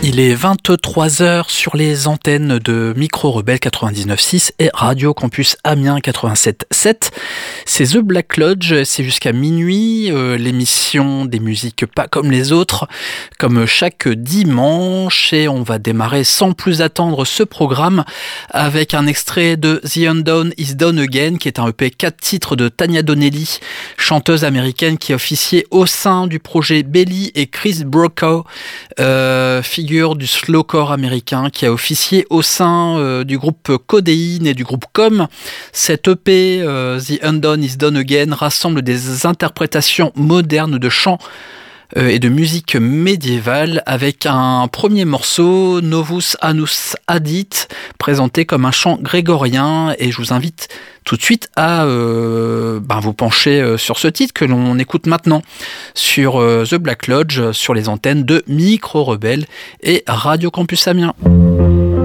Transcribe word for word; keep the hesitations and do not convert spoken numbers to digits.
Il est vingt-trois heures sur les antennes de Micro Rebelle quatre-vingt-dix-neuf six et Radio Campus Amiens quatre-vingt-sept sept. C'est The Black Lodge, c'est jusqu'à minuit, euh, l'émission des musiques pas comme les autres, comme chaque dimanche, et on va démarrer sans plus attendre ce programme avec un extrait de The Undone Is Done Again, qui est un E P quatre titres de Tanya Donnelly, chanteuse américaine qui officiait au sein du projet Belly, et Chris Brokaw, euh, figure du slowcore américain qui a officié au sein euh, du groupe Codéine et du groupe Com. Cet E P, euh, The Undone Is Done Again, rassemble des interprétations modernes de chants euh, et de musique médiévale, avec un premier morceau, Novus Annus Adit, présenté comme un chant grégorien, et je vous invite tout de suite à euh, ben vous pencher euh, sur ce titre que l'on écoute maintenant sur euh, The Black Lodge, sur les antennes de Micro Rebelle et Radio Campus Amiens.